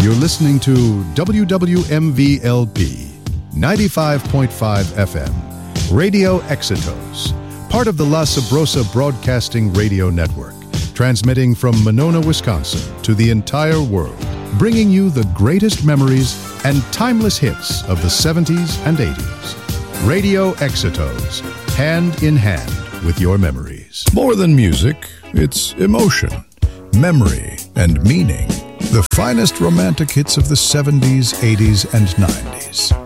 You're listening to WWMV-LP 95.5 FM, Radio Exitos, part of the La Sabrosa Broadcasting Radio Network, transmitting from Monona, Wisconsin to the entire world, bringing you the greatest memories and timeless hits of the 70s and 80s. Radio Exitos, hand in hand with your memories. More than music, it's emotion, memory, and meaning. The finest romantic hits of the 70s, 80s, and 90s.